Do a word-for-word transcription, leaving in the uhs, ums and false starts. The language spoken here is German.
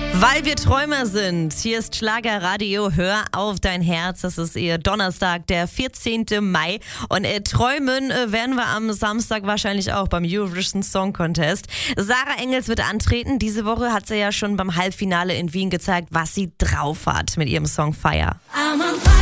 Weil wir Träumer sind. Hier ist Schlagerradio. Hör auf dein Herz. Das ist ihr Donnerstag, der vierzehnten Mai. Und äh, träumen äh, werden wir am Samstag wahrscheinlich auch beim Eurovision Song Contest. Sarah Engels wird antreten. Diese Woche hat sie ja schon beim Halbfinale in Wien gezeigt, was sie drauf hat mit ihrem Song Fire. I'm on fire.